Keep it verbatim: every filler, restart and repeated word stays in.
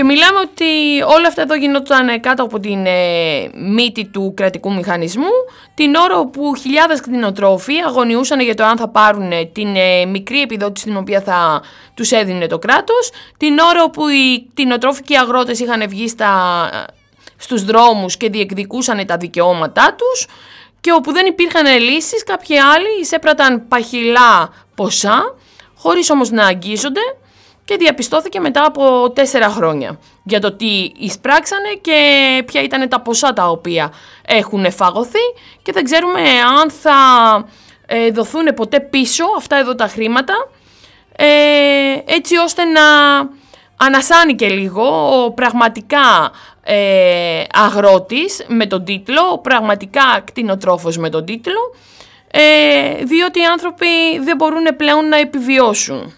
μιλάμε ότι όλα αυτά εδώ γινόταν κάτω από την ε, μύτη του κρατικού μηχανισμού, την ώρα που χιλιάδες κτηνοτρόφοι αγωνιούσαν για το αν θα πάρουν την ε, μικρή επιδότηση την οποία θα τους έδινε το κράτος, την ώρα που οι κτηνοτρόφοι και οι αγρότες είχαν βγει στα, στους δρόμους και διεκδικούσαν τα δικαιώματά τους, και όπου δεν υπήρχαν λύσεις, κάποιοι άλλοι εισέπραταν παχυλά ποσά, χωρίς όμως να αγγίζονται, και διαπιστώθηκε μετά από τέσσερα χρόνια για το τι εισπράξανε και ποια ήταν τα ποσά τα οποία έχουν φαγωθεί, και δεν ξέρουμε αν θα ε, δοθούν ποτέ πίσω αυτά εδώ τα χρήματα, ε, έτσι ώστε να ανασάνει και λίγο ο πραγματικά ε, αγρότης με τον τίτλο, ο πραγματικά κτηνοτρόφος με τον τίτλο, ε, διότι οι άνθρωποι δεν μπορούν πλέον να επιβιώσουν.